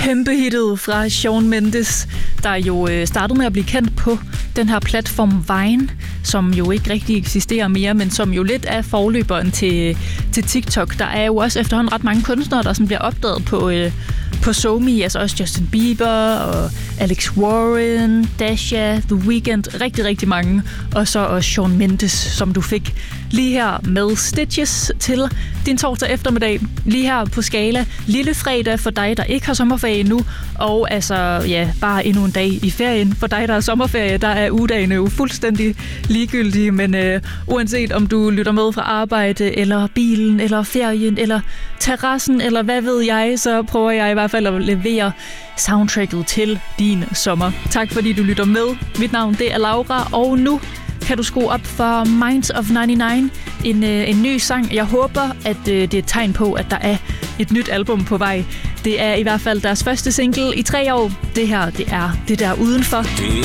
kæmpe hittet fra Shawn Mendes, der jo startede med at blive kendt på den her platform Vine, som jo ikke rigtig eksisterer mere, men som jo lidt er forløberen til TikTok. Der er jo også efterhånden ret mange kunstnere, der sådan bliver opdaget på SoMe, altså også Justin Bieber og Alex Warren, Dasha, The Weeknd, rigtig, rigtig mange. Og så også Shawn Mendes, som du fik lige her med Stitches til din torsdag eftermiddag. Lige her på Skala. Lille fredag for dig, der ikke har sommerferie endnu. Og altså, ja, bare endnu en dag i ferien. For dig, der har sommerferie, der er ugedagene jo fuldstændig ligegyldige. Men uanset om du lytter med fra arbejde, eller bilen, eller ferien, eller terrassen, eller hvad ved jeg, så prøver jeg i hvert fald at levere soundtracket til din sommer. Tak fordi du lytter med. Mit navn, det er Laura, og nu kan du skrue op for Minds of 99, en ny sang. Jeg håber, at det er et tegn på, at der er et nyt album på vej. Det er i hvert fald deres første single i 3 år. Det her, det er det der udenfor. Det